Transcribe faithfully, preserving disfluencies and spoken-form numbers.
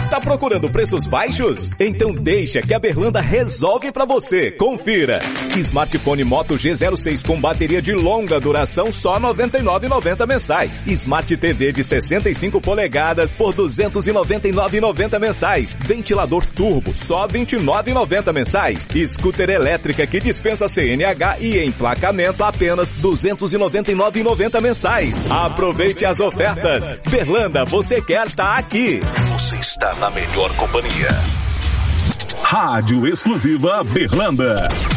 Tá procurando preços baixos? Então deixa que a Berlanda resolve pra você. Confira. Smartphone Moto G zero seis com bateria de longa duração só noventa e nove reais e noventa centavos mensais. Smart T V de sessenta e cinco polegadas por duzentos e noventa e nove reais e noventa centavos mensais. Ventilador turbo só vinte e nove reais e noventa centavos mensais. Scooter elétrica que dispensa C N H e emplacamento apenas duzentos e noventa e nove reais e noventa centavos mensais. Aproveite as ofertas. Berlanda, você quer tá aqui. Você está na melhor companhia. Rádio Exclusiva Berlanda.